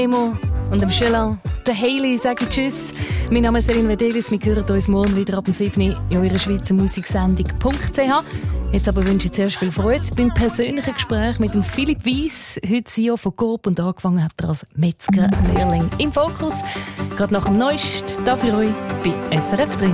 Und dem Schiller, der Hailey, sage ich Tschüss. Mein Name ist Celine Vedelis. Wir hören uns morgen wieder ab dem 7. in eurer Schweizer Musiksendung.ch. Jetzt aber wünsche ich zuerst viel Freude beim persönlichen Gespräch mit dem Philipp Weiss, heute CEO von Coop, und angefangen hat er als Metzgerlehrling im Fokus. Gerade nach dem Neuesten, da für euch bei SRF 3.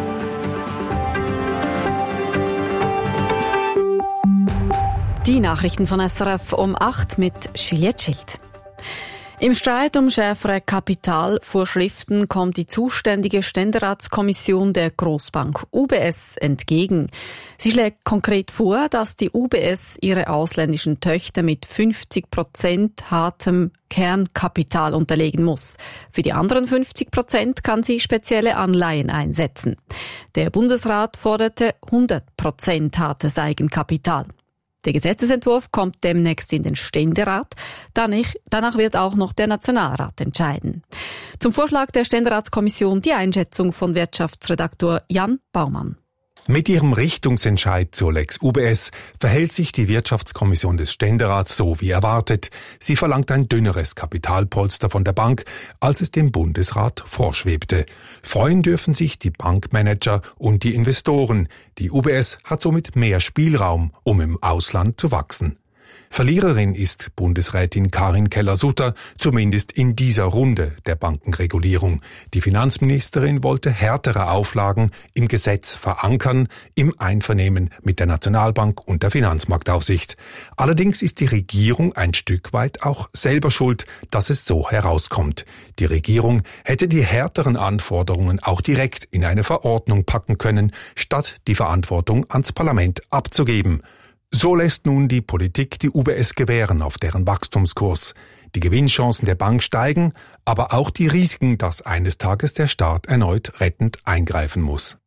Die Nachrichten von SRF um 8 mit Juliette Schild. Im Streit um schärfere Kapitalvorschriften kommt die zuständige Ständeratskommission der Grossbank UBS entgegen. Sie schlägt konkret vor, dass die UBS ihre ausländischen Töchter mit 50% hartem Kernkapital unterlegen muss. Für die anderen 50% kann sie spezielle Anleihen einsetzen. Der Bundesrat forderte 100% hartes Eigenkapital. Der Gesetzesentwurf kommt demnächst in den Ständerat. Danach wird auch noch der Nationalrat entscheiden. Zum Vorschlag der Ständeratskommission die Einschätzung von Wirtschaftsredaktor Jan Baumann. Mit ihrem Richtungsentscheid zur Lex UBS verhält sich die Wirtschaftskommission des Ständerats so wie erwartet. Sie verlangt ein dünneres Kapitalpolster von der Bank, als es dem Bundesrat vorschwebte. Freuen dürfen sich die Bankmanager und die Investoren. Die UBS hat somit mehr Spielraum, um im Ausland zu wachsen. Verliererin ist Bundesrätin Karin Keller-Sutter, zumindest in dieser Runde der Bankenregulierung. Die Finanzministerin wollte härtere Auflagen im Gesetz verankern, im Einvernehmen mit der Nationalbank und der Finanzmarktaufsicht. Allerdings ist die Regierung ein Stück weit auch selber schuld, dass es so herauskommt. Die Regierung hätte die härteren Anforderungen auch direkt in eine Verordnung packen können, statt die Verantwortung ans Parlament abzugeben. So lässt nun die Politik die UBS gewähren auf deren Wachstumskurs. Die Gewinnchancen der Bank steigen, aber auch die Risiken, dass eines Tages der Staat erneut rettend eingreifen muss.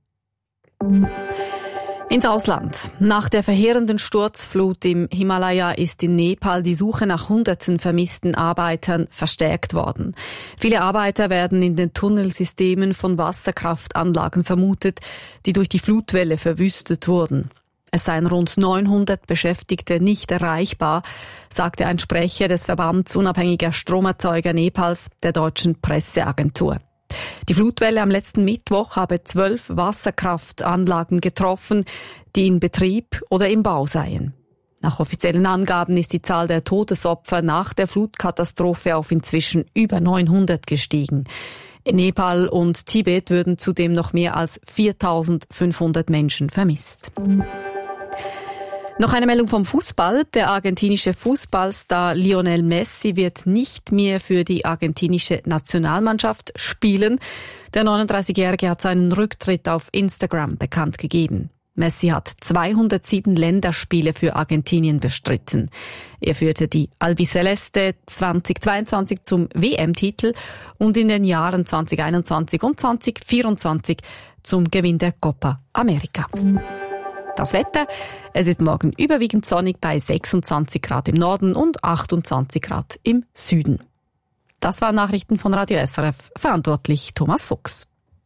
Ins Ausland. Nach der verheerenden Sturzflut im Himalaya ist in Nepal die Suche nach Hunderten vermissten Arbeitern verstärkt worden. Viele Arbeiter werden in den Tunnelsystemen von Wasserkraftanlagen vermutet, die durch die Flutwelle verwüstet wurden. Es seien rund 900 Beschäftigte nicht erreichbar, sagte ein Sprecher des Verbands unabhängiger Stromerzeuger Nepals, der deutschen Presseagentur. Die Flutwelle am letzten Mittwoch habe 12 Wasserkraftanlagen getroffen, die in Betrieb oder im Bau seien. Nach offiziellen Angaben ist die Zahl der Todesopfer nach der Flutkatastrophe auf inzwischen über 900 gestiegen. In Nepal und Tibet würden zudem noch mehr als 4.500 Menschen vermisst. Noch eine Meldung vom Fußball. Der argentinische Fußballstar Lionel Messi wird nicht mehr für die argentinische Nationalmannschaft spielen. Der 39-Jährige hat seinen Rücktritt auf Instagram bekannt gegeben. Messi hat 207 Länderspiele für Argentinien bestritten. Er führte die Albiceleste 2022 zum WM-Titel und in den Jahren 2021 und 2024 zum Gewinn der Copa America. Das Wetter, es ist morgen überwiegend sonnig bei 26 Grad im Norden und 28 Grad im Süden. Das waren Nachrichten von Radio SRF, verantwortlich Thomas Fuchs.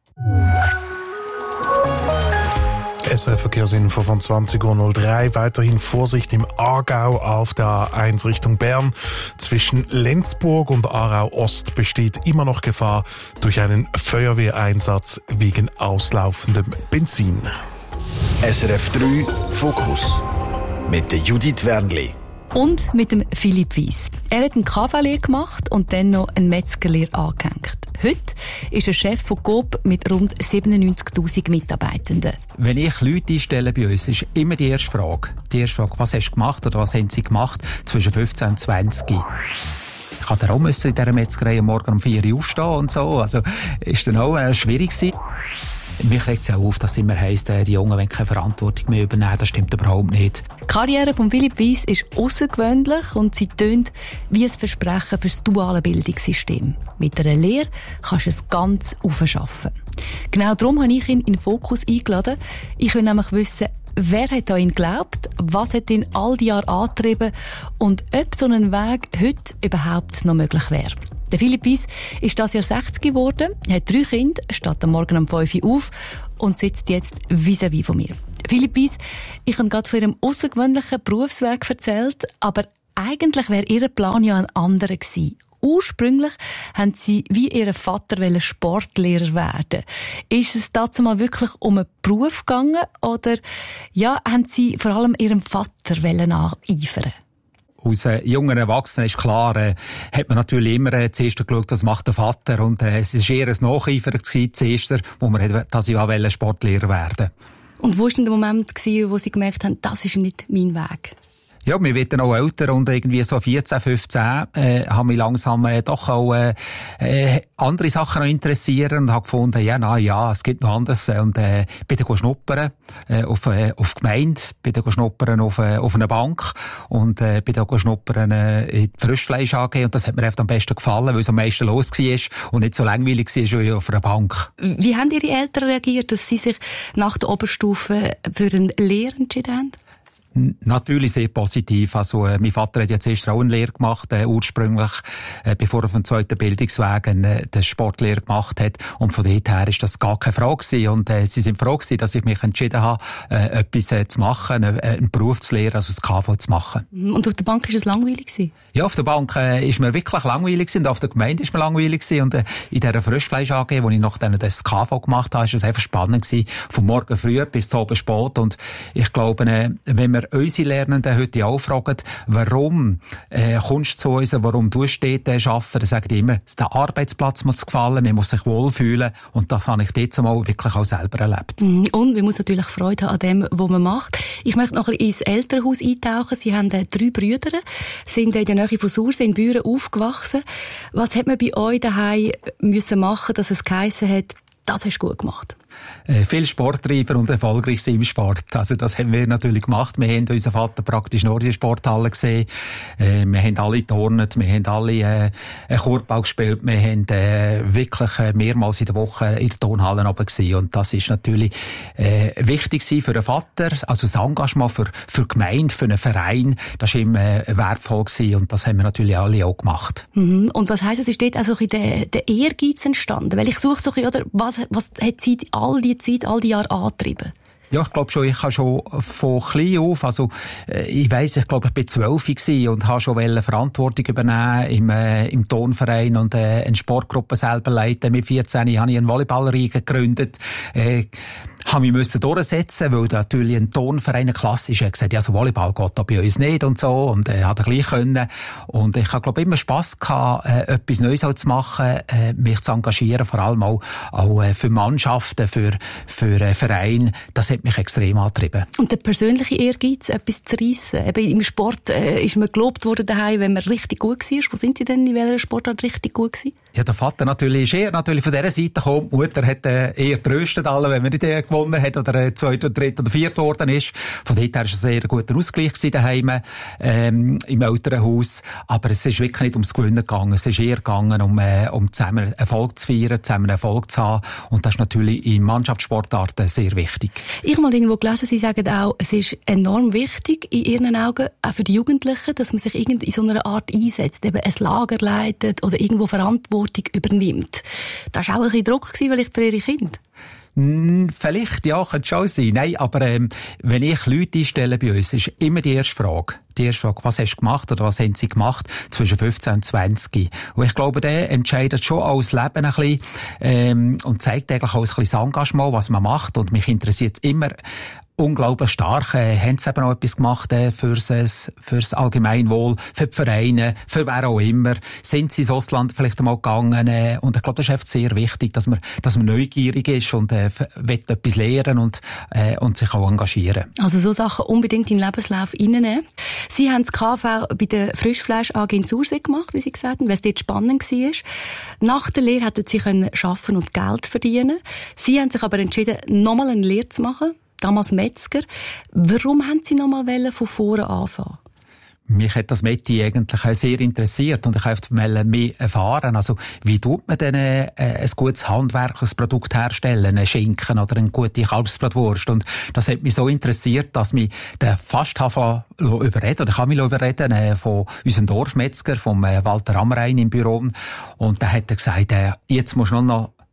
SRF-Verkehrsinfo von 20.03 Uhr. Weiterhin Vorsicht im Aargau auf der A1 Richtung Bern. Zwischen Lenzburg und Aarau-Ost besteht immer noch Gefahr durch einen Feuerwehreinsatz wegen auslaufendem Benzin. SRF 3 Fokus mit der Judith Wernli. Und mit dem Philipp Weiss. Er hat einen KV-Lehre gemacht und dann noch eine Metzgerlehre angehängt. Heute ist er Chef von Coop mit rund 97'000 Mitarbeitenden. Wenn ich Leute einstelle bei uns, ist immer die erste Frage, was hast du gemacht oder was haben sie gemacht zwischen 15 und 20? Ich musste dann auch in dieser Metzgerei am Morgen um 4 Uhr aufstehen und so. Also ist dann auch schwierig gewesen. Mich regt es auch auf, dass es immer heisst, die Jungen wollen keine Verantwortung mehr übernehmen. Das stimmt überhaupt nicht. Die Karriere von Philipp Weiss ist außergewöhnlich und sie tönt wie ein Versprechen für das duale Bildungssystem. Mit einer Lehre kannst du es ganz aufschaffen. Genau darum habe ich ihn in den Fokus eingeladen. Ich will nämlich wissen, wer hat an ihn geglaubt, was hat ihn all die Jahre angetrieben und ob so ein Weg heute überhaupt noch möglich wäre. Der Philipp Weiss ist dieses Jahr 60 geworden, hat 3 Kinder, steht am Morgen um 5 Uhr auf und sitzt jetzt vis-à-vis von mir. Philipp Weiss, ich habe gerade von Ihrem außergewöhnlichen Berufsweg erzählt, aber eigentlich wäre Ihr Plan ja ein anderer gewesen. ursprünglich haben Sie wie Ihr Vater Sportlehrer werden. Ist es dazu mal wirklich um einen Beruf gegangen oder haben Sie vor allem Ihrem Vater nacheifern? Aus jungen Erwachsenen ist klar, hat man natürlich immer zuerst geschaut, was macht der Vater. Und es war eher ein Nacheifern zuerst, wo man hat, dass ich auch Sportlehrer werden. Und wo war denn der Moment, wo Sie gemerkt haben, das ist nicht mein Weg? Ja, wir werden auch älter und irgendwie so 14, 15 haben mich langsam doch auch andere Sachen noch interessieren und habe gefunden, es gibt noch anderes und bin dann schnuppern auf Gemeinde, bin dann schnuppern auf einer Bank und bin dann schnuppern in die Frischfleisch AG und das hat mir am besten gefallen, weil es am meisten los war und nicht so langweilig war wie auf einer Bank. Wie haben Ihre Eltern reagiert, dass Sie sich nach der Oberstufe für eine Lehre entschieden haben? Natürlich sehr positiv. Also, mein Vater hat jetzt erst auch eine Lehre gemacht, ursprünglich, bevor er auf dem zweiten Berufsweg eine Sportlehre gemacht hat. Und von dort her ist das gar keine Frage gewesen. Und, sie sind froh gewesen, dass ich mich entschieden habe, etwas zu machen, einen Beruf zu lehren, also das KV zu machen. Und auf der Bank ist es langweilig gewesen? Ja, auf der Bank, ist mir wirklich langweilig gewesen. Und auf der Gemeinde ist mir langweilig gewesen. Und, in dieser Frischfleisch AG, wo ich noch dann das KV gemacht habe, ist es einfach spannend gewesen. Vom Morgen früh bis zum Abend spät. Und ich glaube, wenn wir unsere Lernenden heute auch fragen, warum kommst du zu uns, warum tust du dort arbeiten, dann sagen die immer, der Arbeitsplatz muss gefallen, man muss sich wohlfühlen und das habe ich dort mal wirklich auch selber erlebt. Und man muss natürlich Freude haben an dem, was man macht. Ich möchte noch ein bisschen ins Elternhaus eintauchen. Sie haben 3 Brüder, sind in der Nähe von Sursee in Büren aufgewachsen. Was hat man bei euch daheim müssen machen, dass es geheissen hat, das hast du gut gemacht? Viel Sport treiben und erfolgreich sein im Sport. Also das haben wir natürlich gemacht. Wir haben unseren Vater praktisch nur in der Sporthalle gesehen. Wir haben alle geturnt, wir haben alle Korbball gespielt, wir haben wirklich mehrmals in der Woche in der Turnhalle oben gesehen. Und das ist natürlich wichtig für den Vater, also das Engagement für die Gemeinde, für einen Verein, das war ihm wertvoll gewesen und das haben wir natürlich alle auch gemacht. Mhm. Und was heisst, es ist dort also der Ehrgeiz entstanden? Weil ich suche so ein bisschen, oder was hat Sie all die Jahre angetrieben? Ja, ich glaube schon, ich habe schon von klein auf, also ich weiss, ich glaube, ich bin 12 gewesen und habe schon Verantwortung übernehmen im Turnverein und eine Sportgruppe selber leiten. Mit 14 habe ich einen Volleyballverein gegründet. Habe mich durchsetzen, weil natürlich ein Turnverein, eine klassische, gesagt, ja, so Volleyball geht da bei uns nicht und so, und hat er gleich können. Und ich habe, glaube immer Spass gehabt, etwas Neues zu machen, mich zu engagieren, vor allem auch für Mannschaften, für Vereine. Das hat mich extrem angetrieben. Und der persönliche Ehrgeiz, etwas zu reissen. Eben im Sport ist mir gelobt worden daheim, wenn man richtig gut war. Wo sind Sie denn in welcher Sportart richtig gut gewesen? Ja, der Vater ist eher von dieser Seite gekommen. Die Mutter hat eher tröstet alle, wenn man die gewonnen hat oder 2., 3. oder 4. geworden ist. Von dort her war es ein sehr guter Ausgleich daheim im Elternhaus. Aber es ist wirklich nicht ums Gewinnen gegangen. Es ist eher gegangen, um zusammen Erfolg zu feiern, zusammen Erfolg zu haben. Und das ist natürlich in Mannschaftssportarten sehr wichtig. Ich habe mal irgendwo gelesen, Sie sagen auch, es ist enorm wichtig in Ihren Augen, auch für die Jugendlichen, dass man sich in so einer Art einsetzt, eben ein Lager leitet oder irgendwo Verantwortung übernimmt. Das war auch ein bisschen Druck vielleicht für Ihre Kinder? Vielleicht, ja, könnte schon sein. Nein, aber wenn ich Leute einstelle bei uns, ist immer die erste Frage, was hast du gemacht oder was haben sie gemacht zwischen 15 und 20. Und ich glaube, der entscheidet schon auch das Leben ein bisschen und zeigt eigentlich auch ein bisschen das Engagement, was man macht. Und mich interessiert immer unglaublich stark. Haben sie eben auch etwas gemacht fürs Allgemeinwohl, für die Vereine, für wer auch immer. Sind sie ins Ausland vielleicht einmal gegangen? Und ich glaube, das ist einfach sehr wichtig, dass man neugierig ist und will etwas lernen und sich auch engagieren. Also so Sachen unbedingt in den Lebenslauf reinnehmen. Sie haben das KV bei der Frischfleisch AG in Sursee gemacht, wie Sie gesagt haben, weil es dort spannend war. Nach der Lehre hätten Sie arbeiten und Geld verdienen. Sie haben sich aber entschieden, nochmal eine Lehre zu machen. Damals Metzger. Warum haben Sie nochmal von vorne anfangen? Mich hat das Metier eigentlich sehr interessiert und ich wollte mehr erfahren. Also, wie tut man denn ein gutes handwerkliches Produkt herstellen? Einen Schinken oder eine gute Kalbsbratwurst? Und das hat mich so interessiert, dass mich der fast überreden, oder ich habe mich überreden von unserem Dorfmetzger, vom Walter Amrein im Büro. Und da hat er gesagt, jetzt musst du noch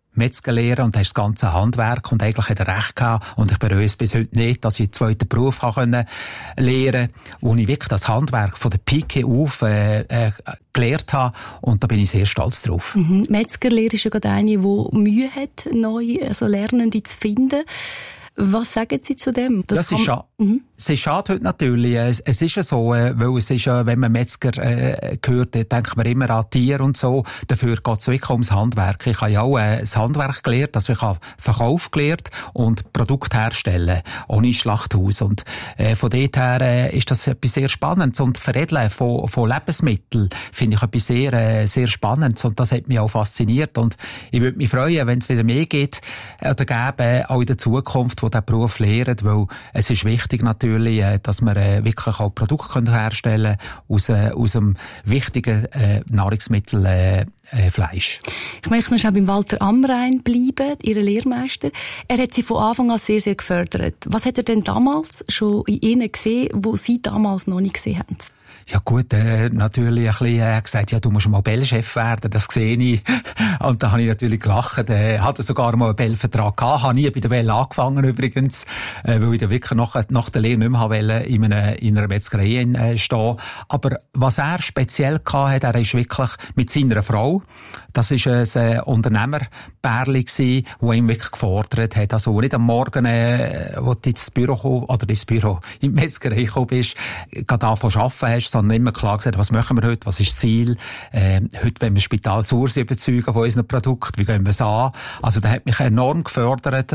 Metzgerlehre und hast das ganze Handwerk und eigentlich hat er recht gehabt und ich bereue es bis heute nicht, dass ich einen zweiten Beruf lernen konnte, wo ich wirklich das Handwerk von der Pike auf gelernt habe und da bin ich sehr stolz drauf. Metzgerlehre ist ja gerade eine, die Mühe hat, neue Lernende zu finden. Was sagen Sie zu dem? Das ist schade. Es ist schade heute natürlich. Es ist ja so, weil es ist ja, wenn man Metzger hört, denkt man immer an Tiere und so. Dafür geht es wirklich ums Handwerk. Ich habe ja auch das Handwerk gelernt, also ich habe Verkauf gelernt und Produkte herstellen, ohne Schlachthaus. Und von dort her ist das etwas sehr Spannendes. Und Veredeln von Lebensmitteln finde ich etwas sehr, sehr Spannendes. Und das hat mich auch fasziniert. Und ich würde mich freuen, wenn es wieder mehr geht oder geben, auch in der Zukunft, wo der Beruf lernt, weil es ist wichtig natürlich, dass wir wirklich auch Produkte herstellen können aus dem wichtigen Nahrungsmittel Fleisch. Ich möchte noch schnell beim Walter Amrein bleiben, Ihrem Lehrmeister. Er hat Sie von Anfang an sehr, sehr gefördert. Was hat er denn damals schon in Ihnen gesehen, wo Sie damals noch nicht gesehen haben? Ja gut, natürlich ein bisschen gesagt, ja, du musst mal Bellchef werden, das sehe ich. Und da habe ich natürlich gelacht. Hatte sogar mal einen Bellvertrag gehabt, habe nie bei der Bell angefangen übrigens, weil ich da wirklich nach der Lehre nicht mehr wollte in einer Metzgerei stehen. Aber was er speziell gehabt hat, er ist wirklich mit seiner Frau, das ist ein Unternehmerpärli gsi, wo ihn wirklich gefordert hat. Also, wo nicht am Morgen, wo du ins Büro kommst, oder ins Büro, in die Metzgerei gekommen bist, gerade anfangen zu arbeiten hast, sondern immer klar gesagt, was machen wir heute, was ist das Ziel? Heute wollen wir Spital Sursi überzeugen von unseren Produkten, wie gehen wir es an? Also, der hat mich enorm gefördert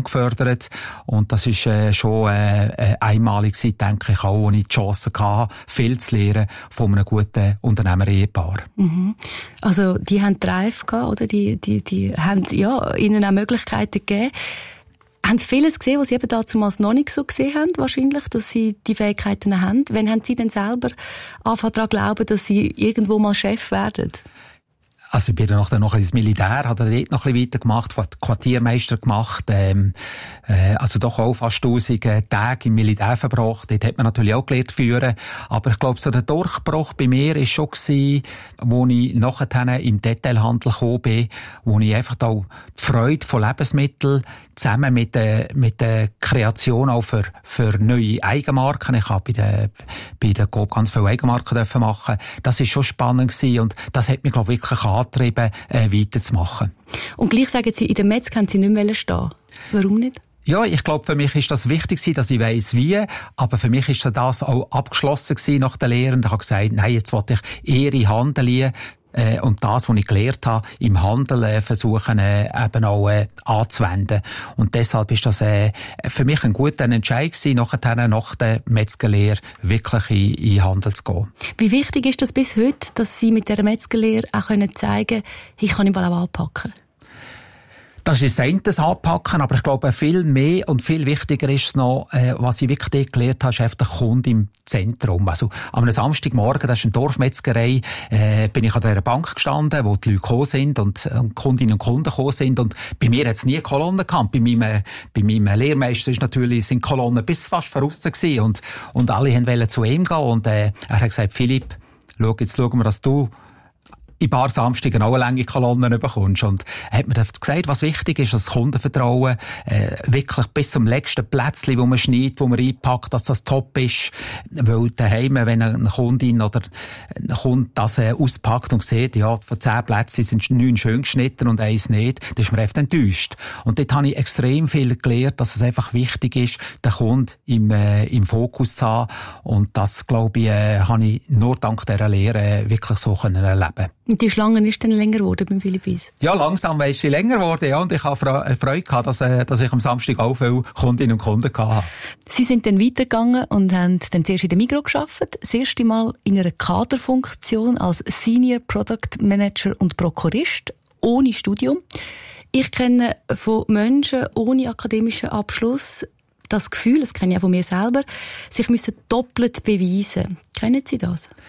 und das ist schon einmalig gewesen, denke ich auch, wo ich die Chance hatte, viel zu lernen von einem guten Unternehmer-Ehepaar. Also, die haben Drive gehabt, oder? Die haben, ja, ihnen auch Möglichkeiten gegeben. Haben vieles gesehen, was Sie eben damals noch nicht so gesehen haben, wahrscheinlich, dass Sie die Fähigkeiten haben. Wann haben Sie denn selber angefangen daran glauben, dass Sie irgendwo mal Chef werden? Also ich bin dann noch ins Militär, habe dort noch ein bisschen weitergemacht, Quartiermeister gemacht, also doch auch fast 1000 Tage im Militär verbracht. Dort hat man natürlich auch gelernt führen. Aber ich glaube, so der Durchbruch bei mir ist schon gewesen, wo ich nachher im Detailhandel gekommen bin, wo ich einfach da die Freude von Lebensmitteln zusammen mit der Kreation auch für neue Eigenmarken. Ich habe bei der Coop ganz viele Eigenmarken machen. Das ist schon spannend gewesen und das hat mich, glaube ich, wirklich angetrieben, weiterzumachen. Und gleich sagen Sie, in der Metz können Sie nicht mehr stehen. Warum nicht? Ja, ich glaube, für mich ist das wichtig gewesen, dass ich weiss, wie. Aber für mich ist das auch abgeschlossen gewesen nach der Lehre. Und ich habe gesagt, nein, jetzt wollte ich eher in Handel und das, was ich gelernt habe, im Handel versuchen eben auch anzuwenden. Und deshalb ist das für mich ein guter Entscheid gewesen, nachher nach der Metzgerlehre wirklich in Handel zu gehen. Wie wichtig ist das bis heute, dass Sie mit dieser Metzgerlehre auch zeigen können, ich kann ihn auch anpacken? Das ist das Anpacken, aber ich glaube, viel mehr und viel wichtiger ist es noch, was ich wirklich gelernt habe, ist einfach der Kunde im Zentrum. Also, am Samstagmorgen, das ist eine Dorfmetzgerei, bin ich an dieser Bank gestanden, wo die Leute gekommen sind und Kundinnen und Kunden gekommen sind und bei mir hat es nie Kolonnen gehabt. Bei meinem Lehrmeister sind Kolonnen bis fast draussen gewesen und alle wollten zu ihm gehen und er hat gesagt, Philipp, jetzt schauen wir, dass du in ein paar Samstagen auch eine lange Kolonnen bekommst. Und er hat mir gesagt, was wichtig ist, das Kundenvertrauen, wirklich bis zum letzten Plätzchen, wo man schneidet, wo man einpackt, dass das top ist. Weil daheim, wenn eine Kundin oder ein Kunde das auspackt und sieht, ja, von 10 Plätzchen sind 9 schön geschnitten und 1 nicht, dann ist man einfach enttäuscht. Und dort habe ich extrem viel gelernt, dass es einfach wichtig ist, den Kunden im Fokus zu haben. Und das, glaube ich, habe ich nur dank dieser Lehre wirklich so erleben. Und die Schlange ist dann länger geworden beim Philipp Weiss? Ja, langsam ist sie länger geworden, ja. Und ich habe Freude gehabt, dass ich am Samstag auch viele Kundinnen und Kunden hatte. Sie sind dann weitergegangen und haben dann zuerst in der Migros gearbeitet. Das erste Mal in einer Kaderfunktion als Senior Product Manager und Prokurist, ohne Studium. Ich kenne von Menschen ohne akademischen Abschluss das Gefühl, das kenne ich auch von mir selber, sich müssen doppelt beweisen. Kennen Sie das?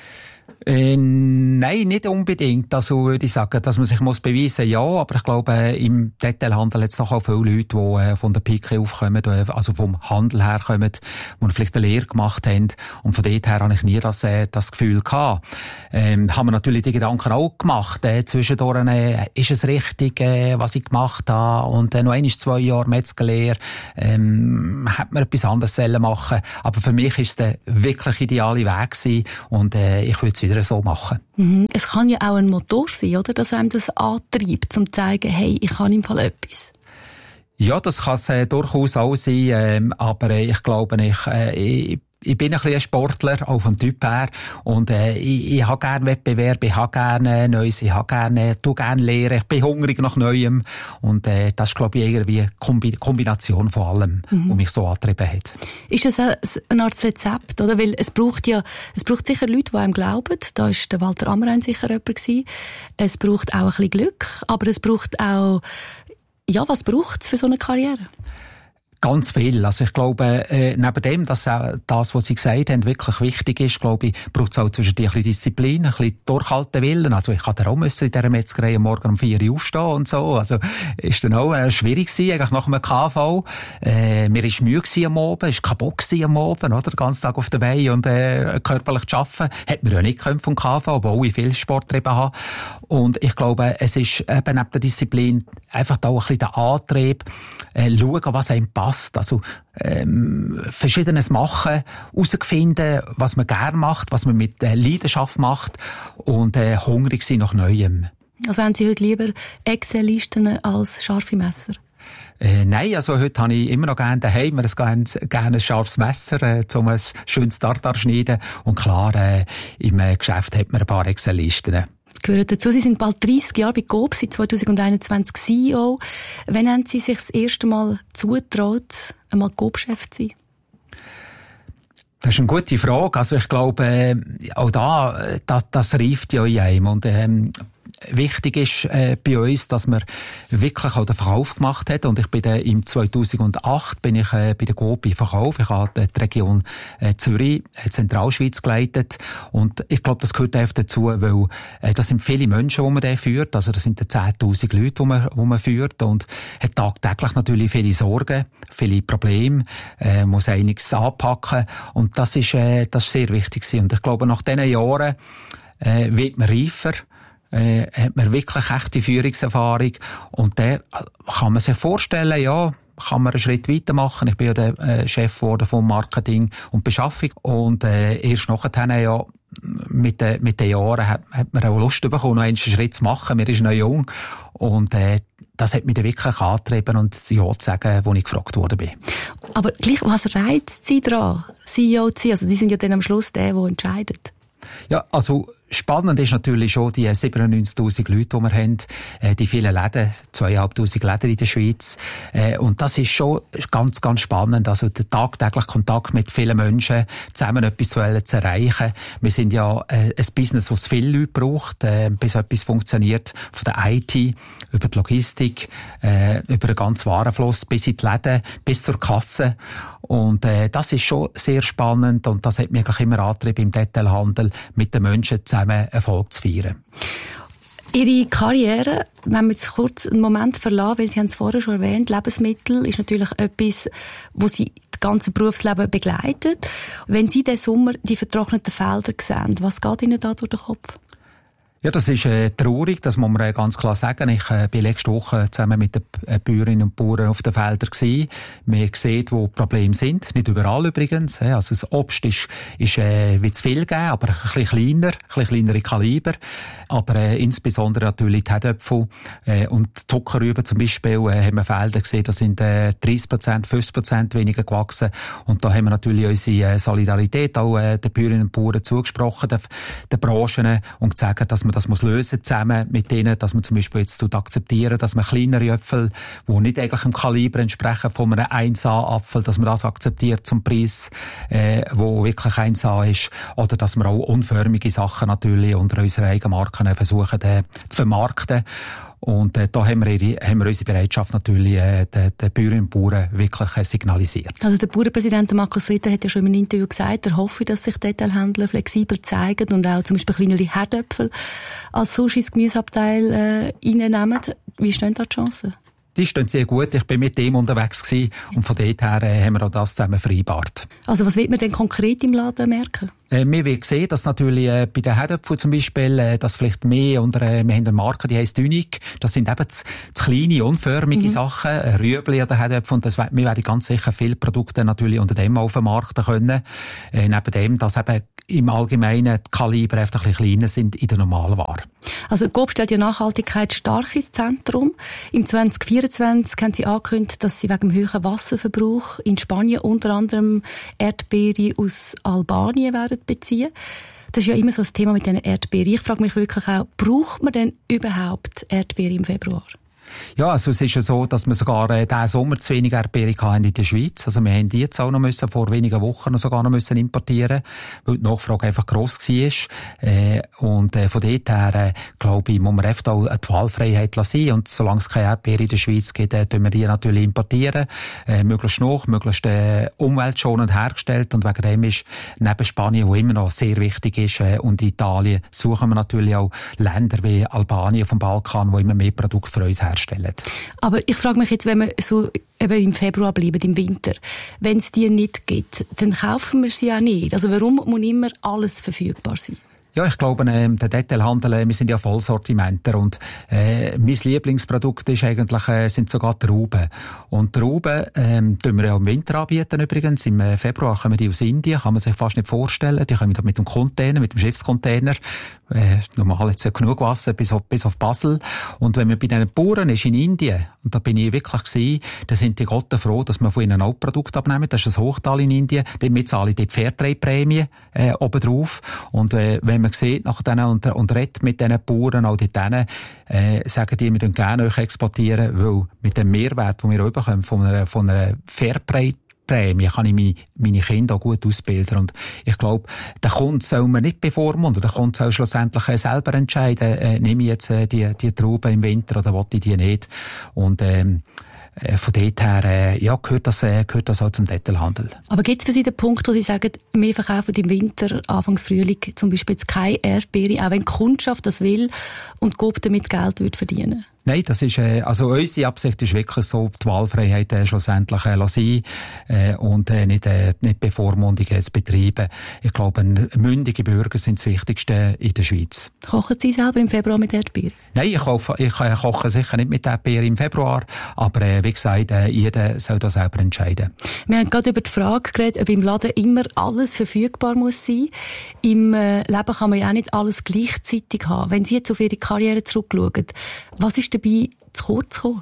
Nein, nicht unbedingt. Also würde ich sagen, dass man sich muss beweisen, ja, aber ich glaube, im Detailhandel hat es doch auch viele Leute, die von der Pike aufkommen, also vom Handel herkommen, die vielleicht eine Lehre gemacht haben. Und von dort her habe ich nie das Gefühl gehabt. Haben wir natürlich die Gedanken auch gemacht. Zwischendurch, ist es richtig, was ich gemacht habe? Und noch einmal 2 Jahre Metzgerlehre, hätte man etwas anderes machen. Aber für mich ist es der wirklich ideale Weg gewesen. Und ich würde es wieder so machen. Es kann ja auch ein Motor sein, oder? Dass einem das antreibt, um zu zeigen, hey, ich kann im Fall etwas. Ja, das kann es durchaus auch sein, aber ich glaube nicht, ich bin ein bisschen ein Sportler, auch vom Typ her, und ich habe gerne Wettbewerb, ich habe gerne Neues, ich habe gerne Lehren, ich bin hungrig nach Neuem, und das ist, glaube ich, irgendwie eine Kombination von allem, was mich so angetrieben hat. Ist das eine Art Rezept, oder? Weil es braucht sicher Leute, die einem glauben, da war der Walter Amrein sicher jemand gewesen. Es braucht auch ein bisschen Glück, aber es braucht auch, ja, was braucht es für so eine Karriere? Ganz viel. Also ich glaube, neben dem, dass auch das, was Sie gesagt haben, wirklich wichtig ist, glaube ich, braucht es auch zwischendurch ein bisschen Disziplin, ein bisschen durchhalten Willen. Also ich hatte auch in dieser Metzgerei am Morgen um 4 Uhr aufstehen und so. Also ist dann auch schwierig gewesen, eigentlich nach einem KV. Mir ist Mühe gewesen am Abend, ist kaputt gewesen am Abend, oder? Den ganzen Tag auf der Beine und körperlich zu arbeiten. Hätte mir ja nicht können vom KV, obwohl ich viel Sport getrieben habe. Und ich glaube, es ist eben neben der Disziplin einfach da auch ein bisschen der Antrieb, schauen, was einem passt. Also Verschiedenes machen, herausfinden, was man gerne macht, was man mit Leidenschaft macht und hungrig sein nach Neuem. Also haben Sie heute lieber Excel-Listen als scharfe Messer? Nein, also heute habe ich immer noch gerne daheim gerne ein scharfes Messer, um ein schönes Tartar zu schneiden. Und klar, im Geschäft hat man ein paar Excel-Listen. Gehören dazu. Sie sind bald 30 Jahre bei Coop, seit 2021 CEO. Wann haben Sie sich das erste Mal zugetraut, einmal Coop-Chef zu sein? Das ist eine gute Frage. Also ich glaube, auch das reift ja in einem. Und wichtig ist bei uns, dass man wirklich auch den Verkauf gemacht hat. Und ich bin im 2008 bin ich bei der Coop im Verkauf. Ich habe die Region Zürich, Zentralschweiz geleitet. Und ich glaube, das gehört einfach dazu, weil das sind viele Menschen, die man da führt. Also das sind 10'000 Leute, die man führt. Und hat tagtäglich natürlich viele Sorgen, viele Probleme, muss einiges anpacken. Und das ist sehr wichtig gewesen. Und ich glaube, nach diesen Jahren wird man reifer. Hat man wirklich echte Führungserfahrung, und der kann man sich vorstellen, ja, kann man einen Schritt weitermachen. Ich bin ja der Chef geworden vom Marketing und Beschaffung, und erst nachher, ja, mit den Jahren hat man auch Lust bekommen, noch einen Schritt zu machen. Wir sind noch jung, und das hat mich dann wirklich angetrieben und ja zu sagen, wo ich gefragt worden bin. Aber gleich, was reizt Sie daran, CEO zu sein? Also, die sind ja dann am Schluss der entscheidet. Ja, also spannend ist natürlich schon die 97'000 Leute, die wir haben, die vielen Läden, 2'500 Läden in der Schweiz. Und das ist schon ganz, ganz spannend. Also der tagtägliche Kontakt mit vielen Menschen, zusammen etwas zu erreichen. Wir sind ja ein Business, das viele Leute braucht, bis etwas funktioniert. Von der IT, über die Logistik, über den ganzen Warenfluss, bis in die Läden, bis zur Kasse. Und das ist schon sehr spannend, und das hat mich eigentlich immer angetrieben im Detailhandel, mit den Menschen zusammen Erfolg zu feiern. Ihre Karriere, wenn wir jetzt kurz einen Moment verlassen, weil Sie haben es vorher schon erwähnt, Lebensmittel ist natürlich etwas, wo Sie das ganze Berufsleben begleitet. Wenn Sie diesen Sommer die vertrockneten Felder sehen, was geht Ihnen da durch den Kopf? Ja, das ist traurig, das muss man ganz klar sagen. Ich bin letzte Woche zusammen mit den Bäuerinnen und Bauern auf den Feldern gewesen. Man sieht, wo Probleme sind. Nicht überall übrigens. Also das Obst ist wie zu viel gegeben, aber ein bisschen kleinere Kaliber. Aber insbesondere natürlich die Herdöpfel und die Zuckerrüben zum Beispiel haben wir Felder gesehen, da sind 30%, 50% weniger gewachsen. Und da haben wir natürlich unsere Solidarität auch den Bäuerinnen und Bauern zugesprochen, den Branchen, und gesagt, dass man das muss lösen zusammen mit denen, dass man zum Beispiel jetzt akzeptieren, dass man kleinere Äpfel, die nicht eigentlich dem Kaliber entsprechen von einem 1A-Apfel, dass man das akzeptiert zum Preis, wo wirklich 1A ist, oder dass man auch unförmige Sachen natürlich unter unserer eigenen Marke versuchen zu vermarkten. Und da haben wir unsere Bereitschaft natürlich den Bäuerinnen und Bauern wirklich signalisiert. Also der Bauernpräsident Markus Ritter hat ja schon im Interview gesagt, er hoffe, dass sich Detailhändler flexibel zeigen und auch zum Beispiel kleinere Herdöpfel als sonst ins Gemüseabteil reinnehmen. Wie stehen da die Chancen? Die stehen sehr gut. Ich bin mit dem unterwegs gewesen und von dort her haben wir auch das zusammen vereinbart. Also was wird man denn konkret im Laden merken? Wir werden sehen, dass natürlich bei den Herdöpfeln zum Beispiel, dass vielleicht mehr wir haben eine Marke, die heisst Unique. Das sind eben zu kleine, unförmige Sachen, Rüebli oder Herdöpfel. Und wir werden ganz sicher viele Produkte natürlich unter dem auf den Markt können. Neben dem, dass eben im Allgemeinen die Kaliber einfach ein bisschen kleiner sind in der Normalware. Also Coop stellt ja Nachhaltigkeit stark ins Zentrum. Im 2024 haben Sie angekündigt, dass Sie wegen dem hohen Wasserverbrauch in Spanien unter anderem Erdbeere aus Albanien werden beziehen. Das ist ja immer so ein Thema mit diesen Erdbeeren. Ich frage mich wirklich auch, braucht man denn überhaupt Erdbeere im Februar? Ja, also es ist ja so, dass wir sogar diesen Sommer zu wenig Erdbeere hatten in der Schweiz. Also wir haben die jetzt auch noch vor wenigen Wochen sogar noch importieren, weil die Nachfrage einfach gross war. Und von dort her, glaube ich, muss man oft auch die Wahlfreiheit lassen. Und solange es keine Erdbeere in der Schweiz gibt, tun wir die natürlich importieren. Möglichst noch, möglichst umweltschonend hergestellt. Und wegen dem ist neben Spanien, wo immer noch sehr wichtig ist, und Italien, suchen wir natürlich auch Länder wie Albanien vom Balkan, wo immer mehr Produkte für uns herstellen. Aber ich frage mich jetzt, wenn wir so eben im Februar bleiben, im Winter, wenn es die nicht gibt, dann kaufen wir sie auch nicht. Also warum muss immer alles verfügbar sein? Ja, ich glaube, der Detailhandel, wir sind ja Vollsortimenter und mein Lieblingsprodukt ist eigentlich, sind sogar Trauben. Und Trauben tun wir ja im Winter anbieten übrigens. Im Februar kommen die aus Indien, kann man sich fast nicht vorstellen. Die kommen mit dem Container, mit dem Schiffscontainer. Normal jetzt ja genug Wasser bis auf Basel. Und wenn man bei den Bauern ist in Indien, und da bin ich wirklich gewesen, dann sind die Gott froh, dass wir von ihnen auch Produkte abnehmen. Das ist ein Hochtal in Indien. Damit zahle ich die Fairtrade-Prämie obendrauf. Und wenn man sieht nach denen und redet mit diesen Bauern, auch dort sagen die, wir gerne euch exportieren, weil mit dem Mehrwert, den wir bekommen von einer Fairtrade-Prämie, kann ich meine Kinder auch gut ausbilden. Und ich glaube, der Kunde soll man nicht bevormunden. Der Kunde soll schlussendlich selber entscheiden, nehme ich jetzt die Trauben im Winter oder will ich die nicht. Und von dort her, ja, gehört das auch zum Detailhandel. Aber gibt es für Sie den Punkt, wo Sie sagen, wir verkaufen im Winter, Anfangs Frühling, zum Beispiel jetzt keine Erdbeere, auch wenn die Kundschaft das will und Coop damit Geld wird verdienen? Nein, das ist, also unsere Absicht ist wirklich so, die Wahlfreiheit schlussendlich sein und nicht Bevormundungen zu betreiben. Ich glaube, mündige Bürger sind das Wichtigste in der Schweiz. Kochen Sie selber im Februar mit Erdbeeren? Nein, ich koche sicher nicht mit Erdbeeren im Februar, aber wie gesagt, jeder soll das selber entscheiden. Wir haben gerade über die Frage geredet, ob im Laden immer alles verfügbar muss sein. Im Leben kann man ja auch nicht alles gleichzeitig haben. Wenn Sie jetzt auf Ihre Karriere zurückschauen, was ist dabei zu kurz gekommen?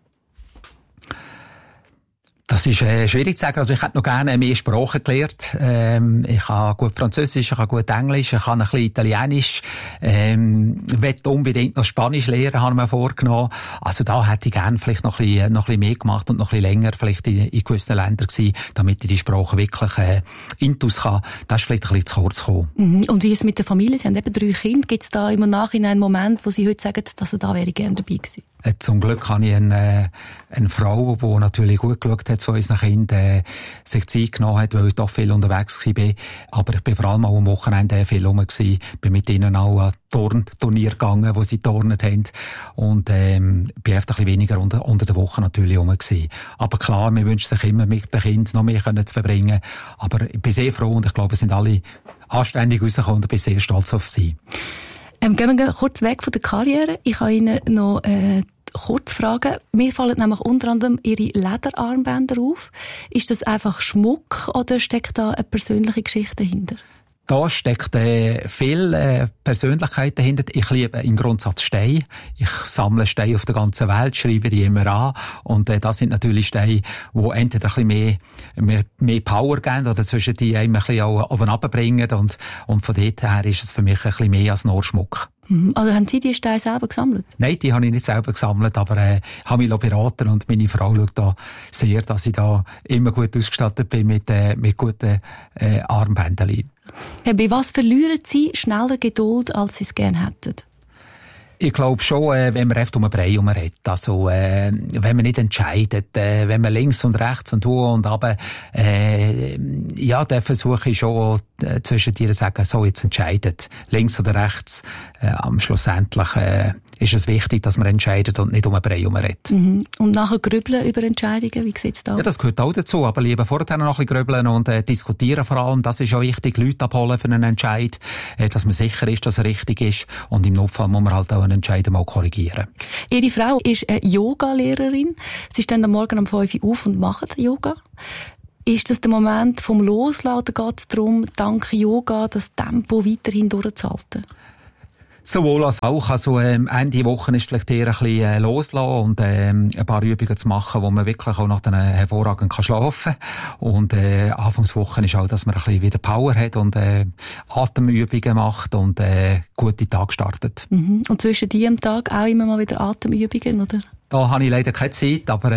Das ist schwierig zu sagen. Also ich hätte noch gerne mehr Sprachen gelernt. Ich habe gut Französisch, ich habe gut Englisch, ich habe ein bisschen Italienisch. Möchte unbedingt noch Spanisch lernen, habe ich mir vorgenommen. Also da hätte ich gerne vielleicht noch ein bisschen mehr gemacht und noch ein bisschen länger vielleicht in gewissen Ländern gewesen, damit ich die Sprache wirklich intus kann. Das ist vielleicht ein bisschen zu kurz gekommen. Und wie ist es mit der Familie? Sie haben eben 3 Kinder. Gibt es da im Nachhinein einen Moment, wo Sie heute sagen, dass da wäre ich gerne dabei gewesen? Zum Glück habe ich eine Frau, die natürlich gut geschaut hat zu unseren Kindern, sich Zeit genommen hat, weil ich doch viel unterwegs war. Aber ich bin vor allem auch am Wochenende viel rum gewesen. Bin mit ihnen auch an Turnturnier gegangen, wo sie turnet haben. Und bin einfach ein bisschen weniger unter der Woche natürlich rum gewesen. Aber klar, wir wünschen sich immer mit den Kindern noch mehr zu verbringen. Aber ich bin sehr froh und ich glaube, es sind alle anständig rausgekommen und bin sehr stolz auf sie. Gehen wir kurz weg von der Karriere. Ich habe Ihnen noch kurz fragen. Mir fallen nämlich unter anderem Ihre Lederarmbänder auf. Ist das einfach Schmuck oder steckt da eine persönliche Geschichte dahinter? Da steckt viel Persönlichkeit dahinter. Ich liebe im Grundsatz Steine. Ich sammle Steine auf der ganzen Welt, schreibe die immer an. Und das sind natürlich Steine, die entweder ein bisschen mehr Power geben oder zwischen die einem ein bisschen auch oben runterbringen. Und von dort her ist es für mich ein bisschen mehr als nur Schmuck. Also haben Sie die Steine selber gesammelt? Nein, die habe ich nicht selber gesammelt, aber habe mich beraten und meine Frau schaut da sehr, dass ich da immer gut ausgestattet bin mit guten Armbändchen. Bei was verlieren Sie schneller Geduld, als Sie es gerne hätten? Ich glaube schon, wenn man einfach um einen Brei herumredet, also wenn man nicht entscheidet, wenn man links und rechts und wo und runter, ja, dann versuche ich schon zwischen dir zu sagen, so jetzt entscheidet, links oder rechts, am schlussendlich ist es wichtig, dass man entscheidet und nicht um einen Brei herumredet. Mhm. Und nachher grübeln über Entscheidungen, wie sieht es da aus? Ja, das gehört auch dazu, aber lieber vorher noch ein bisschen grübeln und diskutieren vor allem, das ist auch wichtig, Leute abholen für einen Entscheid, dass man sicher ist, dass er richtig ist und im Notfall muss man halt auch einen Entscheid mal korrigieren. Ihre Frau ist eine Yoga-Lehrerin. Sie stehen am Morgen um 5 Uhr auf und machen Yoga. Ist das der Moment vom Loslassen? Geht es darum, dank Yoga das Tempo weiterhin durchzuhalten? Sowohl als auch. Also, Ende Woche ist vielleicht eher ein bisschen loslassen und ein paar Übungen zu machen, wo man wirklich auch nach den hervorragend schlafen kann. Und Anfangswoche ist auch, dass man ein bisschen wieder Power hat und Atemübungen macht und gute Tag startet. Mhm. Und zwischen die am Tag auch immer mal wieder Atemübungen, oder? Da habe ich leider keine Zeit, aber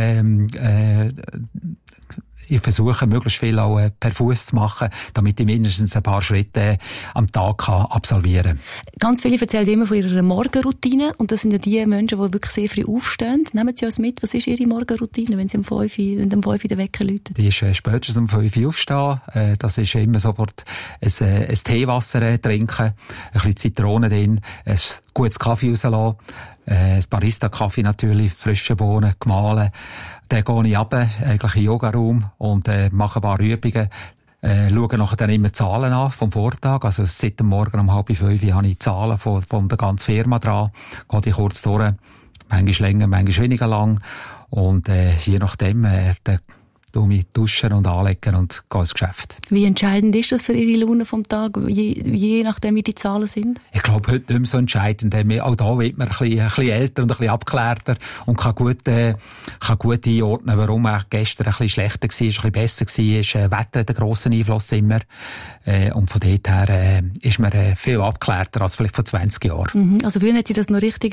ich versuche, möglichst viel auch per Fuß zu machen, damit ich mindestens ein paar Schritte am Tag kann absolvieren kann. Ganz viele erzählen immer von ihrer Morgenroutine. Und das sind ja die Menschen, die wirklich sehr früh aufstehen. Nehmen Sie uns mit, was ist Ihre Morgenroutine, wenn Sie um 5 Uhr den Wecker läuten? Die ist spätestens um 5 Uhr aufstehen. Das ist immer sofort ein Teewasser trinken, ein bisschen Zitrone drin, ein gutes Kaffee rauslassen, ein Barista-Kaffee natürlich, frische Bohnen, gemahlen. Dann gehe ich runter, eigentlich in den Yoga-Raum und mache ein paar Übungen. Schaue nachher dann immer Zahlen an vom Vortag. Also seit dem Morgen um 4:30 habe ich Zahlen von der ganzen Firma dran. Gehe die kurz durch. Manchmal länger, manchmal weniger lang. Und je nachdem, mich duschen und anlegen und gehe ins Geschäft. Wie entscheidend ist das für Ihre Laune vom Tag, je nachdem, wie die Zahlen sind? Ich glaube, heute nicht mehr so entscheidend. Auch da wird man ein bisschen älter und ein bisschen abgeklärter und kann gut einordnen, warum er gestern ein bisschen schlechter war, ein bisschen besser war. Wetter hat einen grossen Einfluss immer. Und von dort her ist man viel abgeklärter als vielleicht vor 20 Jahren. Also früher hat Sie das noch richtig,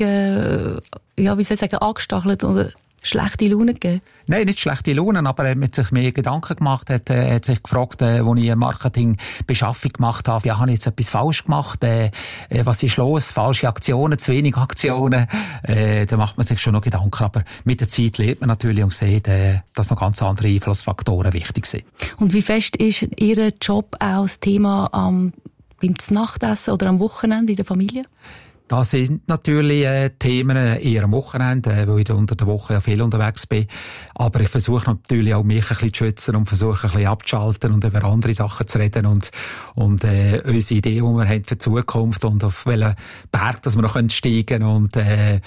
angestachelt oder schlechte Laune gegeben? Nein, nicht schlechte Laune, aber er hat sich mehr Gedanken gemacht, hat sich gefragt, wo ich eine Marketingbeschaffung gemacht habe, habe ich jetzt etwas falsch gemacht, was ist los, falsche Aktionen, zu wenig Aktionen, da macht man sich schon noch Gedanken, aber mit der Zeit lernt man natürlich und sieht, dass noch ganz andere Einflussfaktoren wichtig sind. Und wie fest ist Ihr Job auch das Thema beim Nachtessen oder am Wochenende in der Familie? Das sind natürlich Themen eher am Wochenende, weil ich unter der Woche ja viel unterwegs bin. Aber ich versuche natürlich auch, mich ein bisschen zu schützen und versuche ein bisschen abzuschalten und über andere Sachen zu reden und unsere Ideen, die wir haben für die Zukunft und auf welchen Berg dass wir noch steigen können und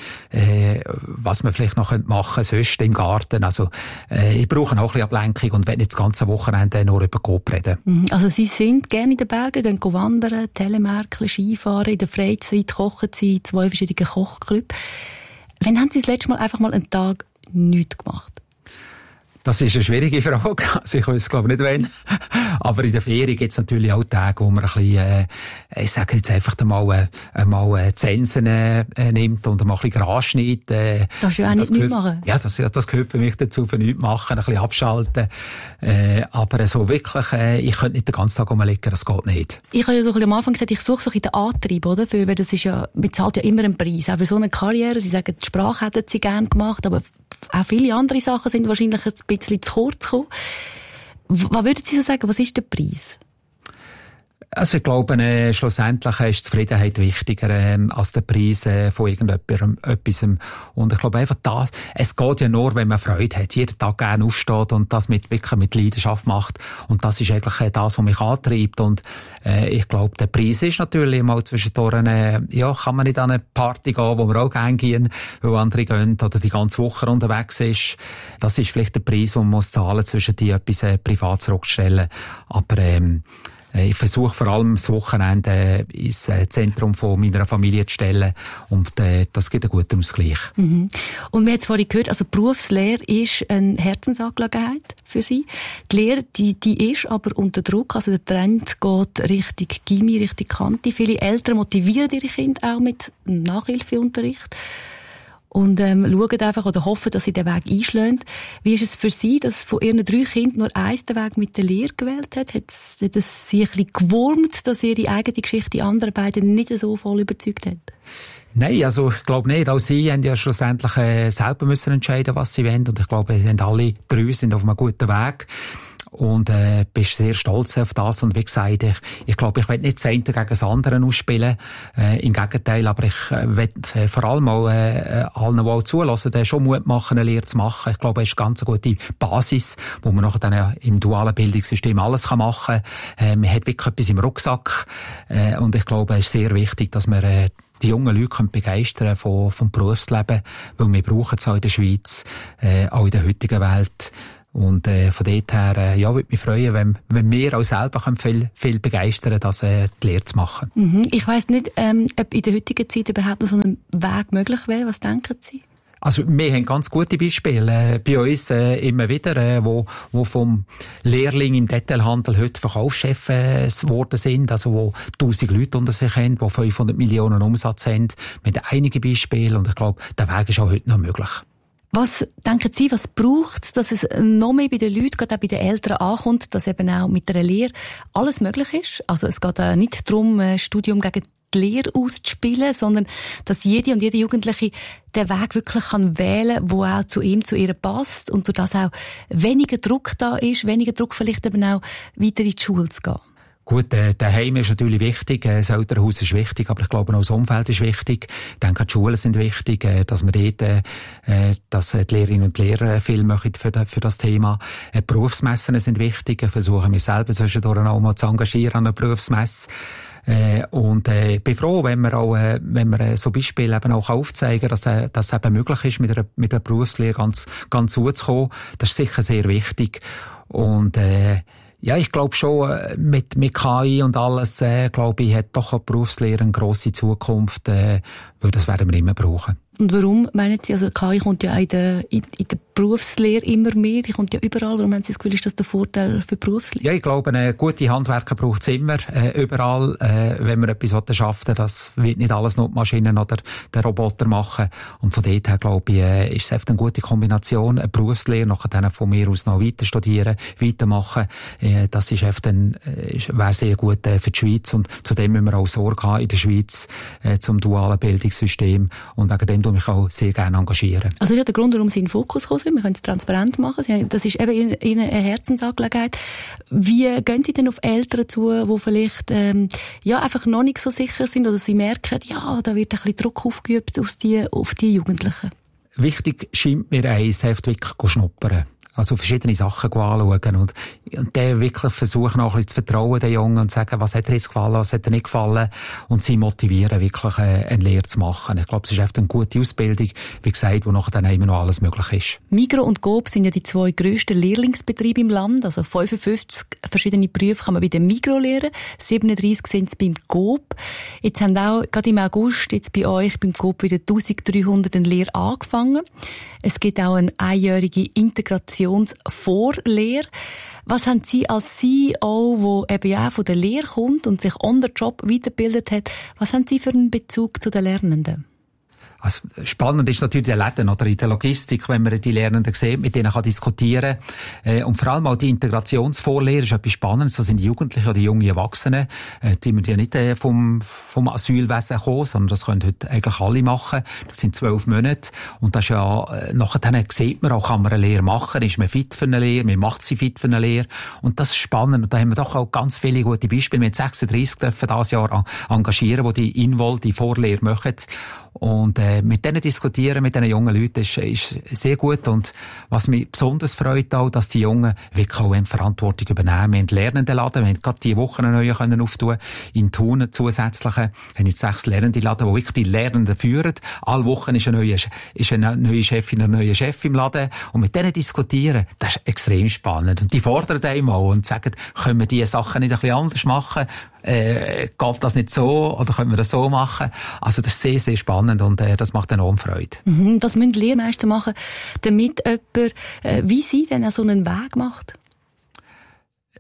was wir vielleicht noch machen können, sonst im Garten. Also ich brauche auch ein bisschen Ablenkung und will nicht das ganze Wochenende nur über Coop reden. Also Sie sind gerne in den Bergen, gehen wandern, Telemärkle, Skifahren, in der Freizeit kochen Sie 2 verschiedene Kochclubs. Wann haben Sie das letzte Mal einfach mal einen Tag nichts gemacht? Das ist eine schwierige Frage. Also ich weiß, glaube nicht, wann. Aber in der Ferien gibt es natürlich auch Tage, wo man ein bisschen, ich sage jetzt einfach mal Zensen nimmt und mal ein bisschen Gras schneidet. Darfst du auch nicht mitmachen? Ja, das gehört für mich dazu, für nichts machen, ein bisschen abschalten. Aber so wirklich, ich könnte nicht den ganzen Tag rumliegen, das geht nicht. Ich habe ja so ein bisschen am Anfang gesagt, ich suche so ein bisschen den Antrieb, oder? Weil das ist ja, man zahlt ja immer einen Preis. Auch für so eine Karriere. Sie sagen, die Sprache hätten Sie gerne gemacht, aber auch viele andere Sachen sind wahrscheinlich ein bisschen zu kurz gekommen. Was würden Sie so sagen, was ist der Preis? Also ich glaube, schlussendlich ist die Zufriedenheit wichtiger als der Preis von irgendetwas. Und ich glaube einfach, es geht ja nur, wenn man Freude hat, jeden Tag gerne aufsteht und das wirklich mit Leidenschaft macht. Und das ist eigentlich das, was mich antreibt. Und ich glaube, der Preis ist natürlich mal zwischendurch, kann man nicht an eine Party gehen, wo wir auch gerne gehen, weil andere gehen oder die ganze Woche unterwegs ist. Das ist vielleicht der Preis, den man muss zahlen, zwischen die etwas privat zurückzustellen. Aber ich versuche vor allem das Wochenende ins Zentrum von meiner Familie zu stellen und das gibt einen guten Ausgleich. Mhm. Und wir haben es vorhin gehört, also Berufslehre ist eine Herzensangelegenheit für Sie. Die Lehre, die ist aber unter Druck, also der Trend geht Richtung Gymi, Richtung Kante. Viele Eltern motivieren ihre Kinder auch mit Nachhilfeunterricht. und schauen einfach oder hoffen, dass sie den Weg einschlagen. Wie ist es für Sie, dass von Ihren 3 Kindern nur eins den Weg mit der Lehre gewählt hat? Hat es Sie ein bisschen gewurmt, dass Ihre eigene Geschichte die anderen beiden nicht so voll überzeugt hat? Nein, also ich glaube nicht. Auch sie haben ja schlussendlich selber müssen entscheiden, was sie wollen. Und ich glaube, sie haben alle 3 sind auf einem guten Weg. Und bist sehr stolz auf das. Und wie gesagt, ich glaube, ich will nicht das eine gegen das andere ausspielen. Im Gegenteil, aber ich will vor allem auch allen, die auch zulassen, schon Mut machen, eine Lehre zu machen. Ich glaube, es ist eine ganz gute Basis, wo man nachher dann im dualen Bildungssystem alles machen kann. Man hat wirklich etwas im Rucksack. Und ich glaube, es ist sehr wichtig, dass man die jungen Leute begeistern vom Berufsleben, weil wir brauchen es auch in der Schweiz, auch in der heutigen Welt. Und von dort her, würde mich freuen, wenn wir auch selber viel begeistern, das die Lehre zu machen. Ich weiss nicht, ob in der heutigen Zeit überhaupt noch so ein Weg möglich wäre. Was denken Sie? Also, wir haben ganz gute Beispiele bei uns immer wieder, wo vom Lehrling im Detailhandel heute Verkaufschef geworden sind, also wo 1000 Leute unter sich haben, die 500 Millionen Umsatz haben. Wir haben einige Beispiele und ich glaube, der Weg ist auch heute noch möglich. Was denken Sie, was braucht es, dass es noch mehr bei den Leuten, gerade auch bei den Eltern ankommt, dass eben auch mit einer Lehre alles möglich ist? Also es geht nicht darum, ein Studium gegen die Lehre auszuspielen, sondern dass jede und jede Jugendliche den Weg wirklich wählen kann, der auch zu ihm, zu ihr passt und durch das auch weniger Druck da ist, weniger Druck vielleicht eben auch weiter in die Schule zu gehen. Gut, der Heim ist natürlich wichtig, das Elternhaus ist wichtig, aber ich glaube auch das Umfeld ist wichtig. Ich denke, die Schulen sind wichtig, dass wir dort, dass die Lehrerinnen und Lehrer viel machen für das Thema. Berufsmessen sind wichtig, versuchen wir selber zwischendurch auch mal zu engagieren an einer Berufsmesse. Und bin froh, wenn wir so Beispiele eben auch aufzeigen, dass es eben möglich ist, mit einer Berufslehre ganz zuzukommen. Das ist sicher sehr wichtig. Und ich glaube schon, mit KI und alles, glaube ich, hat doch eine Berufslehre eine grosse Zukunft, weil das werden wir immer brauchen. Und warum, meinen Sie, also KI kommt ja auch in der Berufslehre immer mehr, die kommt ja überall. Warum haben Sie das Gefühl, ist das der Vorteil für Berufslehre? Ja, ich glaube, eine gute Handwerker braucht es immer, überall, wenn man etwas schaffen will. Das wird nicht alles nur die Maschinen oder der Roboter machen. Und von dort her, glaube ich, ist es einfach eine gute Kombination, eine Berufslehre, nachher von mir aus noch weiter studieren, weitermachen. Das ist einfach wäre sehr gut für die Schweiz. Und zudem müssen wir auch Sorge haben in der Schweiz zum dualen Bildungssystem. Und wegen dem mich auch sehr gerne engagieren. Also das ist ja der Grund, warum Sie in den Fokus gekommen sind. Wir können es transparent machen. Das ist eben Ihnen eine Herzensangelegenheit. Wie gehen Sie denn auf Eltern zu, die vielleicht einfach noch nicht so sicher sind oder Sie merken, da wird ein bisschen Druck aufgeübt auf die Jugendlichen? Wichtig scheint mir eins, wirklich schnuppern. Also verschiedene Sachen anschauen und dann wirklich versuchen auch ein bisschen zu vertrauen den Jungen und sagen, was hat er jetzt gefallen, was hat er nicht gefallen und sie motivieren, wirklich eine Lehre zu machen. Ich glaube, es ist einfach eine gute Ausbildung, wie gesagt, wo nachher dann immer noch alles möglich ist. Migros und Coop sind ja die 2 grössten Lehrlingsbetriebe im Land. Also 55 verschiedene Berufe kann man bei den Migros lernen, 37 sind es beim Coop. Jetzt haben auch gerade im August jetzt bei euch beim Coop wieder 1300 eine Lehre angefangen. Es gibt auch eine einjährige Integrationsvorlehre. Was haben Sie als CEO, der eben ja von der Lehre kommt und sich on the job weitergebildet hat, was haben Sie für einen Bezug zu den Lernenden? Also spannend ist natürlich der Laden oder in der Logistik, wenn man die Lernenden sieht, mit denen kann diskutieren. Und vor allem auch die Integrationsvorlehre ist etwas Spannendes. Das sind die Jugendlichen oder die jungen Erwachsenen. Die müssen ja nicht vom Asylwesen kommen, sondern das können heute eigentlich alle machen. Das sind 12 Monate. Und das ist ja, nachher sieht man auch, kann man eine Lehre machen. Ist man fit für eine Lehre? Man macht sie fit für eine Lehre. Und das ist spannend. Und da haben wir doch auch ganz viele gute Beispiele. Wir haben 36 dürfen dieses Jahr engagieren, die die Vorlehre machen. Und mit denen diskutieren, mit diesen jungen Leuten, ist sehr gut. Und was mich besonders freut auch, dass die Jungen wirklich auch Verantwortung übernehmen. Wir haben Lernendenladen, wir haben gerade diese Woche einen neuen auftun in Thun zusätzlichen. Wir haben jetzt 6 Lernendenladen, die wirklich die Lernenden führen. Alle Wochen ist eine neue Chefin, ein neuer Chef im Laden. Und mit denen diskutieren, das ist extrem spannend. Und die fordern einem auch und sagen, können wir diese Sachen nicht ein bisschen anders machen? Geht das nicht so oder können wir das so machen? Also das ist sehr, sehr spannend und das macht enorm Freude. Das müssen Lehrmeister machen, damit jemand wie Sie denn so einen Weg macht?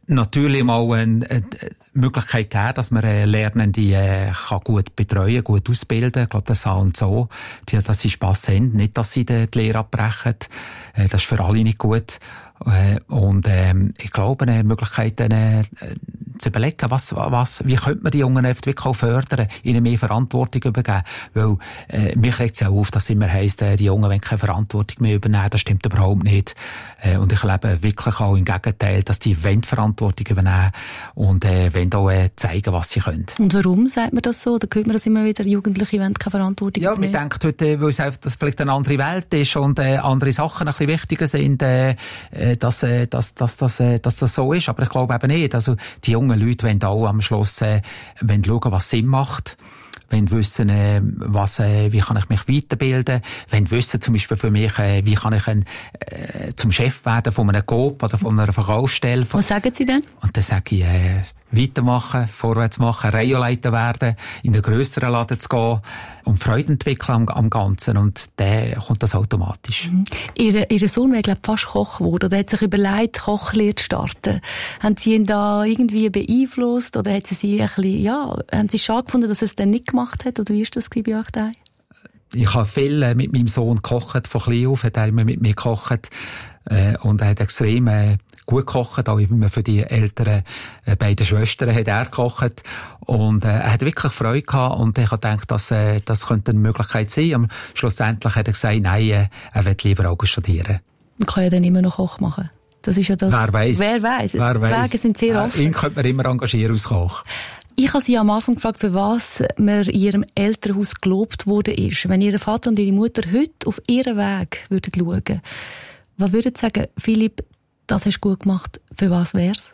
natürlich mal eine Möglichkeit geben, dass man Lernende kann gut betreuen, gut ausbilden. Ich glaube, das so und so, dass sie Spass haben, nicht, dass sie die Lehre abbrechen. Das ist für alle nicht gut. Und ich glaube, eine Möglichkeit, zu überlegen, wie könnte man die jungen Leute wirklich auch fördern, ihnen mehr Verantwortung übergeben. Weil mich regt es ja auf, dass immer heisst, die Jungen wollen keine Verantwortung mehr übernehmen. Das stimmt überhaupt nicht. Und ich lebe wirklich auch im Gegenteil, dass die wollen Verantwortung übernehmen und wollen auch zeigen, was sie können. Und warum sagt man das so? Da hört man das immer wieder, Jugendliche wollen keine Verantwortung übernehmen. Ja, man denkt heute, weil es einfach, dass vielleicht eine andere Welt ist und andere Sachen ein bisschen wichtiger sind, dass das so ist. Aber ich glaube eben nicht. Also, die jungen Leute wollen auch am Schluss wollen schauen, was Sinn macht. Wollen wissen, wie kann ich mich weiterbilden. Wollen wissen, zum Beispiel für mich, wie kann ich zum Chef werden von einem Coop oder von einer Verkaufsstelle. Was sagen Sie denn? Und dann sage ich, weitermachen, vorwärts machen, Reihenleiter werden, in einen grösseren Laden zu gehen und Freude entwickeln am Ganzen. Und dann kommt das automatisch. Mhm. Ihr Sohn wäre, glaube ich, fast Koch geworden oder hat sich überlegt, Kochlehre zu starten. Haben Sie ihn da irgendwie beeinflusst oder hat Sie ein bisschen, haben Sie schade gefunden, dass er es dann nicht gemacht hat? Oder wie ist das bei euch daheim? Ich habe viel mit meinem Sohn gekocht, von klein auf hat er immer mit mir gekocht. Und er hat extrem gut gekocht, auch immer für die älteren beiden Schwestern hat er gekocht. Und er hat wirklich Freude gehabt und ich habe gedacht, das könnte eine Möglichkeit sein. Und schlussendlich hat er gesagt, nein, er will lieber auch studieren. Man kann ja dann immer noch Koch machen. Das ist ja das. Wer weiss. Die Wege sind sehr offen. Ihn könnte man immer engagieren als Koch. Ich habe Sie am Anfang gefragt, für was man in Ihrem Elternhaus gelobt worden ist. Wenn Ihr Vater und Ihre Mutter heute auf Ihren Weg würden schauen, was würden Sie sagen, Philipp, das hast du gut gemacht, für was wär's?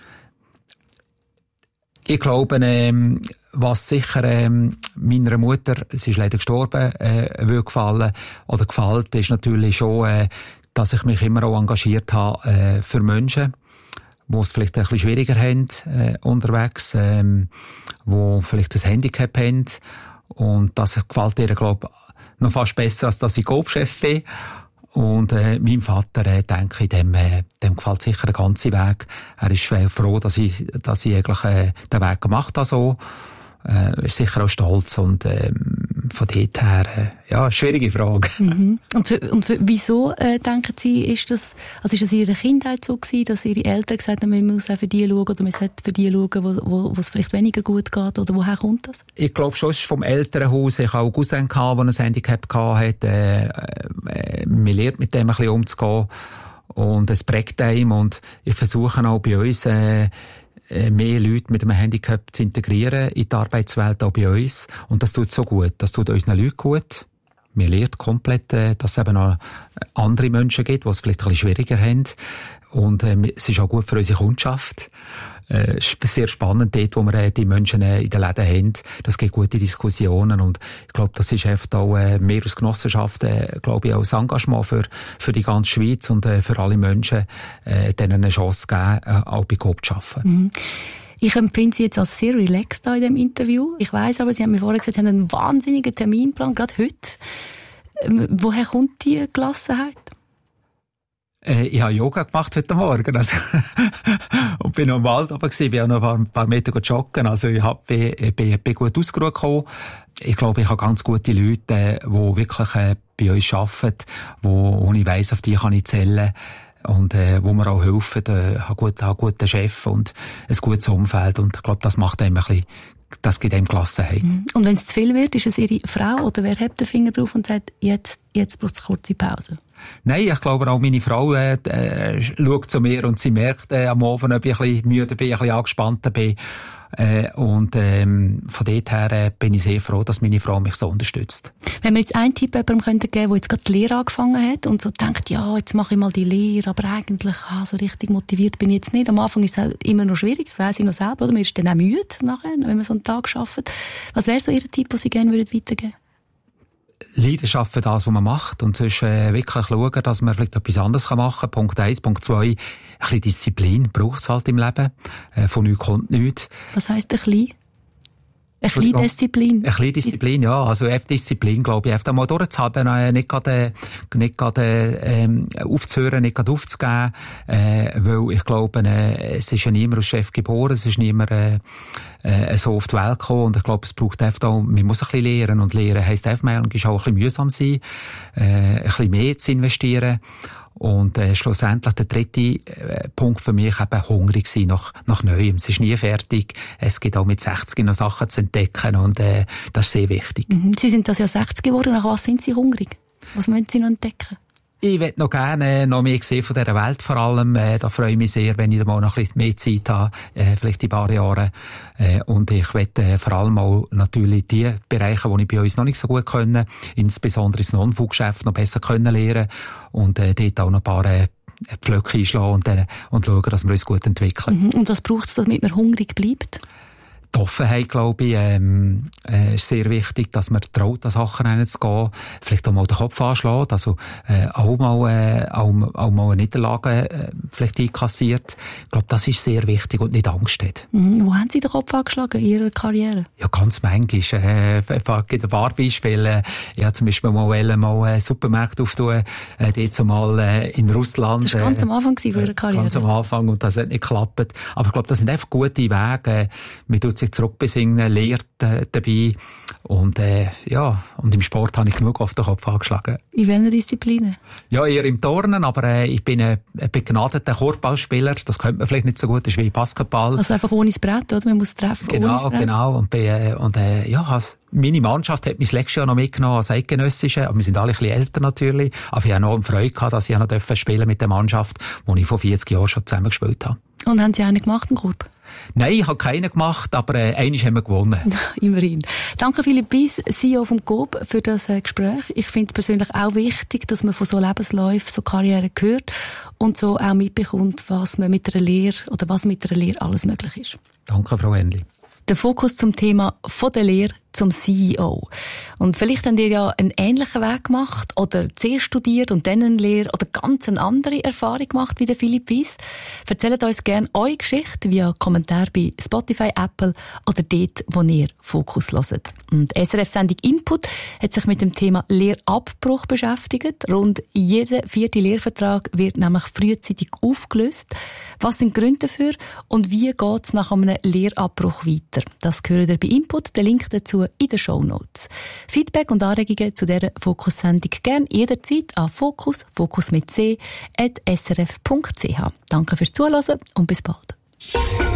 Ich glaube, was sicher meiner Mutter, sie ist leider gestorben, würde gefallen oder gefällt, ist natürlich schon, dass ich mich immer auch engagiert habe für Menschen, die es vielleicht ein bisschen schwieriger haben unterwegs, die vielleicht ein Handicap haben. Und das gefällt ihr, glaube ich, noch fast besser, als dass ich Coop-Chef bin. Und meinem Vater, denke ich, dem gefällt sicher der ganze Weg. Er ist froh, dass ich eigentlich den Weg gemacht habe. So. Ist sicher auch stolz und von dort her, schwierige Frage. Mhm. Und wieso denken Sie, ist das in Ihrer Kindheit so gewesen, dass Ihre Eltern gesagt haben, man muss auch für die schauen oder man sollte für die schauen, wo es vielleicht weniger gut geht, oder woher kommt das? Ich glaube schon, es ist vom Elternhaus. Ich hatte auch einen Cousin, der ein Handicap hatte. Man lernt mit dem ein bisschen umzugehen und es prägt einem und ich versuche auch bei uns mehr Leute mit einem Handicap zu integrieren in die Arbeitswelt, auch bei uns. Und das tut so gut. Das tut unseren Leuten gut. Wir lernen komplett, dass es eben noch andere Menschen gibt, die es vielleicht ein bisschen schwieriger haben. Und es ist auch gut für unsere Kundschaft. Es ist sehr spannend dort, wo wir die Menschen in den Läden haben. Das gibt gute Diskussionen und ich glaube, das ist einfach auch mehr aus Genossenschaft, glaube ich, auch das Engagement für die ganze Schweiz und für alle Menschen, denen eine Chance geben, auch bei Coop zu arbeiten. Mhm. Ich empfinde Sie jetzt als sehr relaxed da in diesem Interview. Ich weiss aber, Sie haben mir vorher gesagt, Sie haben einen wahnsinnigen Terminplan, gerade heute. Woher kommt die Gelassenheit? Ich habe Yoga gemacht heute Morgen, also und bin noch im Wald oben gewesen, bin auch noch ein paar Meter joggen, also ich bin gut ausgeruht gekommen. Ich glaube, ich habe ganz gute Leute, die wirklich bei uns arbeiten, wo ich weiss, auf die kann ich zählen und wo mir auch helfen, habe einen guten Chef und ein gutes Umfeld und ich glaube, das macht einem ein bisschen, das gibt einem Gelassenheit. Und wenn es zu viel wird, ist es Ihre Frau oder wer hebt den Finger drauf und sagt, jetzt braucht es kurze Pause? Nein, ich glaube auch meine Frau schaut zu mir und sie merkt am Abend, ob ich ein bisschen müde bin, ein bisschen angespannter bin. Und von dort her bin ich sehr froh, dass meine Frau mich so unterstützt. Wenn wir jetzt einen Tipp jemandem geben könnten, der jetzt gerade die Lehre angefangen hat und so denkt, ja, jetzt mache ich mal die Lehre, aber eigentlich so richtig motiviert bin ich jetzt nicht. Am Anfang ist es immer noch schwierig, das weiss ich noch selber, oder? Man ist dann auch müde nachher, wenn man so einen Tag arbeitet. Was wäre so Ihr Tipp, den Sie gerne weitergeben würden? Leidenschaft für das, was man macht und sonst wirklich schauen, dass man vielleicht etwas anderes machen kann. Punkt 1. Punkt 2. Ein bisschen Disziplin braucht es halt im Leben. Von nichts kommt nichts. Was heisst ein bisschen? Eine kleine Disziplin. Eine kleine Disziplin, ja. Also Disziplin, glaube ich. Einfach mal durchzuhalten, nicht gerade aufzuhören, nicht gerade aufzugeben. Weil ich glaube, es ist ja niemand als Chef geboren, es ist niemand so auf die Welt gekommen. Und ich glaube, es braucht einfach auch, man muss ein bisschen lernen. Und lernen heisst einfach manchmal auch ein bisschen mühsam sein, ein bisschen mehr zu investieren. Und schlussendlich der dritte Punkt für mich eben hungrig sein nach Neuem. Es ist nie fertig. Es gibt auch mit 60 noch Sachen zu entdecken und das ist sehr wichtig. Sie sind das ja 60 geworden. Nach was sind Sie hungrig? Was müssen Sie noch entdecken? Ich möchte noch gerne noch mehr sehen von dieser Welt vor allem. Da freue ich mich sehr, wenn ich da mal noch ein bisschen mehr Zeit habe, vielleicht in ein paar Jahren. Und ich möchte vor allem auch natürlich die Bereiche, die ich bei uns noch nicht so gut können, insbesondere das Non-Food-Geschäft noch besser können lernen und dort auch noch ein paar Pflöcke einschlagen und schauen, dass wir uns gut entwickeln. Und was braucht es, damit man hungrig bleibt? Die Offenheit, glaube ich, ist sehr wichtig, dass man traut, an Sachen reinzugehen, vielleicht auch mal den Kopf anschlägt, also auch mal eine Niederlage vielleicht einkassiert. Ich glaube, das ist sehr wichtig und nicht Angst hat. Wo haben Sie den Kopf angeschlagen in Ihrer Karriere? Ja, ganz manchmal. Ich gebe ein paar Beispiele. Ich habe zum Beispiel mal Supermärkte auftun, dort mal in Russland. Das war ganz am Anfang von Ihrer Karriere? Ganz am Anfang und das hat nicht geklappt. Aber ich glaube, das sind einfach gute Wege. Man tut sich zurückbesinnen, lehrt dabei und und im Sport habe ich genug auf den Kopf angeschlagen. In welchen Disziplinen? Ja, eher im Turnen, aber ich bin ein begnadeter Korbballspieler, das könnte man vielleicht nicht so gut, das ist wie Basketball. Also einfach ohne das Brett, oder? Man muss treffen ohne das Brett. Genau. Meine Mannschaft hat mich das letzte Jahr noch mitgenommen als Eidgenössische, aber wir sind alle ein bisschen älter natürlich, aber ich habe noch Freude gehabt, dass ich noch spielen mit der Mannschaft, die ich vor 40 Jahren schon zusammen gespielt habe. Und haben Sie einen gemacht, einen Korb? Nein, ich habe keinen gemacht, aber einmal haben wir gewonnen. Immerhin. Danke Philipp Weiss, CEO vom Coop, für das Gespräch. Ich finde es persönlich auch wichtig, dass man von so Lebensläufen, so Karrieren hört und so auch mitbekommt, was mit einer Lehre alles möglich ist. Danke, Frau Endli. Der Fokus zum Thema von der Lehre zum CEO. Und vielleicht habt ihr ja einen ähnlichen Weg gemacht oder zuerst studiert und dann eine Lehre oder ganz eine andere Erfahrung gemacht wie der Philipp Weiss. Erzählt uns gerne eure Geschichte via Kommentar bei Spotify, Apple oder dort, wo ihr Fokus hört. Und SRF-Sendung Input hat sich mit dem Thema Lehrabbruch beschäftigt. Rund jeder 4. Lehrvertrag wird nämlich frühzeitig aufgelöst. Was sind die Gründe dafür und wie geht es nach einem Lehrabbruch weiter? Das gehört ihr bei Input. Den Link dazu in den Shownotes. Feedback und Anregungen zu dieser Fokus-Sendung gerne jederzeit an fokus mit c@srf.ch. Danke fürs Zuhören und bis bald.